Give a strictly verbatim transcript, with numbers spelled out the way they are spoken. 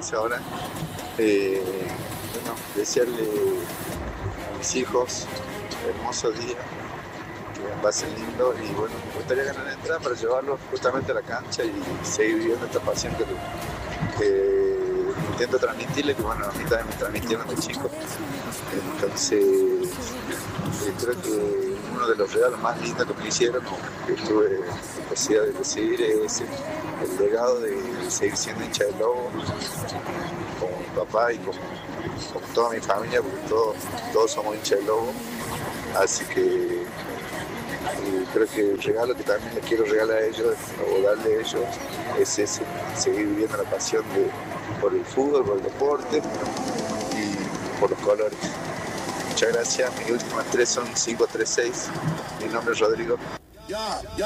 dice ahora. Eh, bueno, desearle a mis hijos hermosos días, que pasen lindo y bueno, me gustaría ganar la entrada para llevarlos justamente a la cancha y seguir viviendo esta pasión que, que intento transmitirle, que bueno, a mí también me transmitieron de chico. Entonces, eh, creo que uno de los regalos más lindos que me hicieron, o que tuve la posibilidad de recibir, es el, el legado de seguir siendo hincha del Lobo, como mi papá y como, como toda mi familia, porque todos, todos somos hinchas del Lobo. Así que eh, creo que el regalo que también les quiero regalar a ellos, o darle a ellos, es ese, seguir viviendo la pasión de, por el fútbol, por el deporte y por los colores. Muchas gracias, mis últimas tres son cinco tres seis, mi nombre es Rodrigo.